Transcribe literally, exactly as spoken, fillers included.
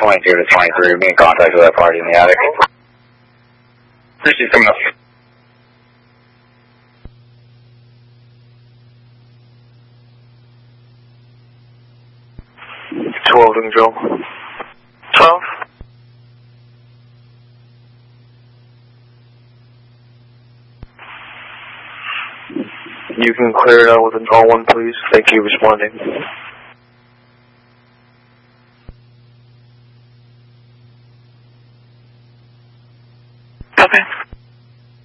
twenty-two to twenty-three, be in contact with that party in the attic. Christy's coming up. twelve, Doing Joe. twelve? You can clear it out with an all one, please. Thank you, responding.